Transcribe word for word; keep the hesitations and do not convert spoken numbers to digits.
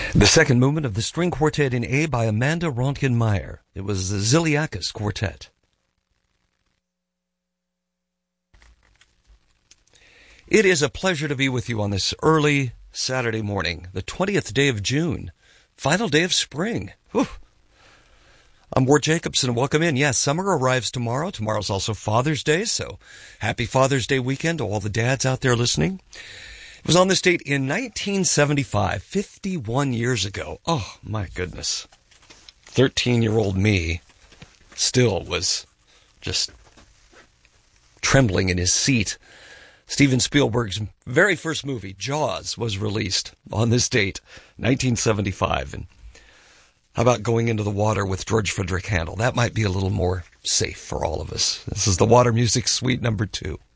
The second movement of the string quartet in A by Amanda Ronkin-Meyer. It was the Ziliakis Quartet. It is a pleasure to be with you on this early Saturday morning, the twentieth day of June, final day of spring. Whew. I'm Ward Jacobson. Welcome in. Yes, summer arrives tomorrow. Tomorrow's also Father's Day, so happy Father's Day weekend to all the dads out there listening. It was on this date in nineteen seventy-five, fifty-one years ago. Oh, my goodness. thirteen-year-old me still was just trembling in his seat. Steven Spielberg's very first movie, Jaws, was released on this date, nineteen seventy-five. And how about going into the water with George Frederick Handel? That might be a little more safe for all of us. This is the Water Music Suite number two.